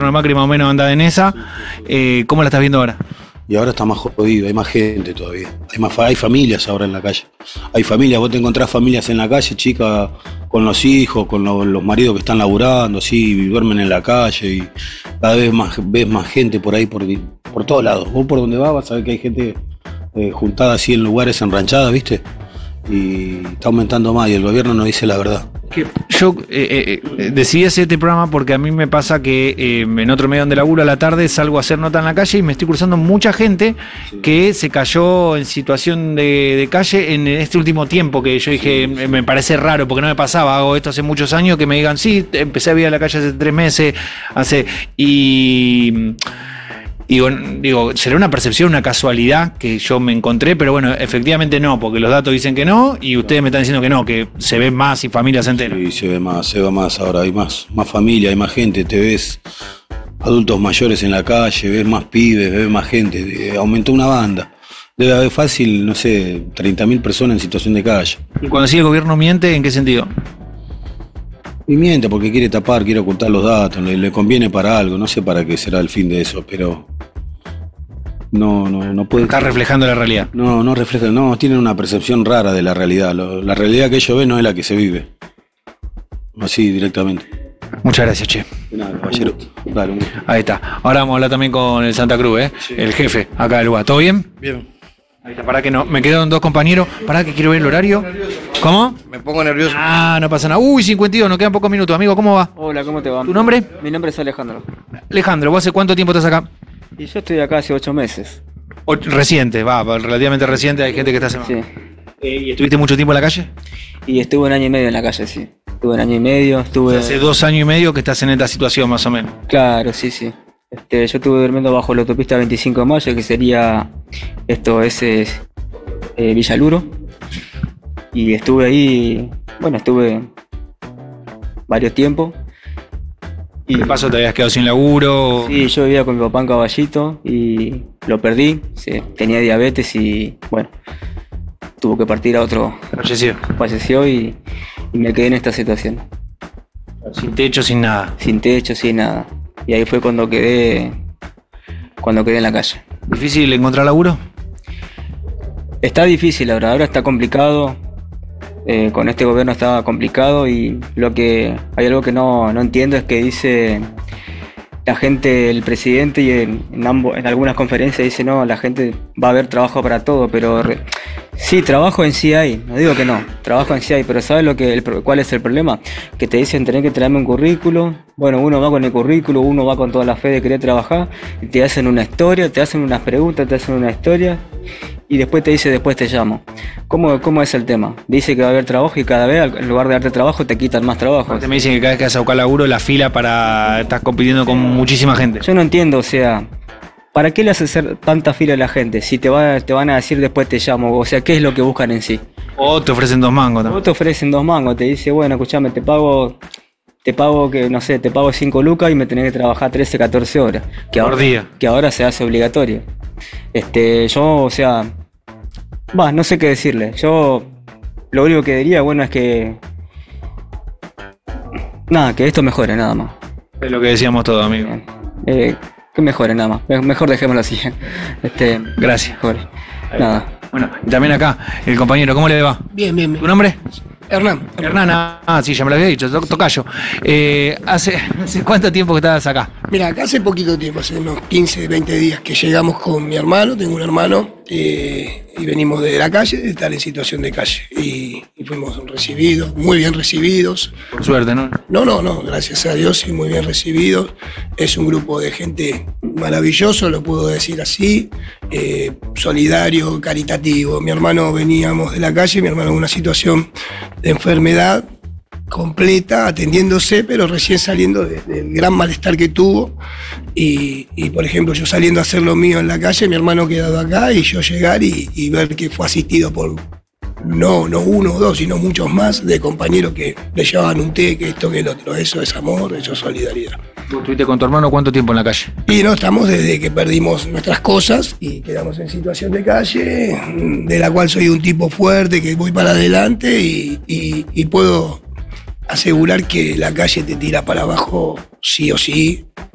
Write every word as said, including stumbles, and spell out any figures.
de Macri más o menos anda en esa. Eh, ¿Cómo la estás viendo ahora? Y ahora está más jodido, hay más gente todavía. Hay más hay familias ahora en la calle. Hay familias, vos te encontrás familias en la calle, chicas con los hijos, con lo, los maridos que están laburando, así, duermen en la calle. Y cada vez más ves más gente por ahí, por, por todos lados. Vos por donde vas vas a ver que hay gente eh, juntada así en lugares enranchadas, ¿viste? Y está aumentando más y el gobierno no dice la verdad. Que yo eh, eh, decidí hacer este programa porque a mí me pasa que eh, en otro medio donde laburo a la tarde salgo a hacer nota en la calle y me estoy cruzando mucha gente sí. que se cayó en situación de, de calle en este último tiempo, que yo dije, sí, sí. me parece raro porque no me pasaba, hago esto hace muchos años, que me digan, sí, empecé a vivir a la calle hace tres meses, hace... y... Digo, digo, será una percepción, una casualidad que yo me encontré, pero bueno, efectivamente no, porque los datos dicen que no y ustedes me están diciendo que no, que se ven más y familias enteras. Sí, se ve más, se ve más ahora, hay más, más familia, hay más gente, te ves adultos mayores en la calle, ves más pibes, ves más gente, aumentó una banda. Debe haber fácil, no sé, treinta mil personas en situación de calle. ¿Y cuando sí el gobierno miente, en qué sentido? Y miente porque quiere tapar, quiere ocultar los datos, le, le conviene para algo, no sé para qué será el fin de eso, pero no, no, no puede. Está reflejando la realidad. No, no refleja, no, tienen una percepción rara de la realidad. Lo, la realidad que ellos ven no es la que se vive. Así directamente. Muchas gracias, che. De nada, caballero. Dale, un... Ahí está. Ahora vamos a hablar también con el Santa Cruz, ¿eh? Sí. El jefe acá del lugar. ¿Todo bien? Bien. Ahí está, pará que no. Me quedaron dos compañeros. Pará que quiero ver el horario. ¿Cómo? Me pongo nervioso. Ah, no pasa nada. Uy, cincuenta y dos, nos quedan pocos minutos. Amigo, ¿cómo va? Hola, ¿cómo te va? ¿Tu nombre? Mi nombre es Alejandro. Alejandro, ¿vos hace cuánto tiempo estás acá? Y yo estoy acá hace ocho meses. O, reciente, va, relativamente reciente. Hay gente que está hace más. Sí. Eh, ¿Y estuviste mucho tiempo en la calle? Y estuve un año y medio en la calle, sí. Estuve un año y medio, estuve... Hace dos años y medio que estás en esta situación, más o menos. Claro, sí, sí. Este, yo estuve durmiendo bajo la autopista veinticinco de mayo, que sería... Esto, ese... Eh, Villaluro. Y estuve ahí... Bueno, estuve... varios tiempos. Y de paso te habías quedado sin laburo. Sí, yo vivía con mi papá en Caballito y lo perdí. Sí, tenía diabetes y bueno, tuvo que partir a otro. Falleció. Falleció y, y me quedé en esta situación. Sin techo, sin nada. Sin techo, sin nada. Y ahí fue cuando quedé, cuando quedé en la calle. ¿Difícil encontrar laburo? Está difícil, la verdad. Ahora está complicado. Eh, con este gobierno está complicado y lo que hay algo que no, no entiendo es que dice la gente, el presidente y en, en, ambos, en algunas conferencias dice no, la gente va a haber trabajo para todo, pero re, sí, trabajo en sí hay, no digo que no, trabajo en sí hay, pero ¿sabes lo que el, cuál es el problema? Que te dicen tener que traerme un currículo, bueno, uno va con el currículo, uno va con toda la fe de querer trabajar y te hacen una historia, te hacen unas preguntas, te hacen una historia y después te dice, después te llamo. ¿Cómo, cómo es el tema? Dice que va a haber trabajo y cada vez, en lugar de darte trabajo, te quitan más trabajo. Te me dicen que cada vez que vas a buscar laburo, la fila para... estás compitiendo con muchísima gente. Yo no entiendo, o sea, ¿para qué le haces hacer tanta fila a la gente? Si te, va, te van a decir después te llamo, o sea, ¿qué es lo que buscan en sí? O te ofrecen dos mangos también. O te ofrecen dos mangos, te dice, bueno, escuchame, te pago... Te pago, que no sé, te pago cinco lucas y me tenés que trabajar trece, catorce horas. Que Por ahora, día. Que ahora se hace obligatorio. Este, yo, o sea... Va, no sé qué decirle. Yo lo único que diría, bueno, es que... Nada, que esto mejore, nada más. Es lo que decíamos todos, amigo. Eh, que mejore, nada más. Mejor dejémoslo así. Este, Gracias. Mejore. Nada. Bueno, y también acá, el compañero, ¿cómo le va? Bien, bien, bien. ¿Tu nombre? Hernán. Hernán, ah, sí, ya me lo había dicho, to- tocayo. Eh, ¿hace, ¿Hace cuánto tiempo que estás acá? Mira, acá hace poquito tiempo, hace unos quince, veinte días que llegamos con mi hermano, tengo un hermano, eh, y venimos de la calle, de estar en situación de calle. Y, y fuimos recibidos, muy bien recibidos. Por suerte, ¿no? No, no, no, gracias a Dios, y muy bien recibidos. Es un grupo de gente maravilloso, lo puedo decir así, eh, solidario, caritativo. Mi hermano veníamos de la calle, mi hermano en una situación de enfermedad completa, atendiéndose, pero recién saliendo de, del gran malestar que tuvo. Y, y, por ejemplo, yo saliendo a hacer lo mío en la calle, mi hermano quedado acá, y yo llegar y, y ver que fue asistido por no, no uno o dos, sino muchos más de compañeros que le llevaban un té, que esto, que el otro. Eso es amor, eso es solidaridad. ¿Tú estuviste con tu hermano cuánto tiempo en la calle? Y no, estamos desde que perdimos nuestras cosas y quedamos en situación de calle, de la cual soy un tipo fuerte, que voy para adelante y, y, y puedo asegurar que la calle te tira para abajo sí o sí,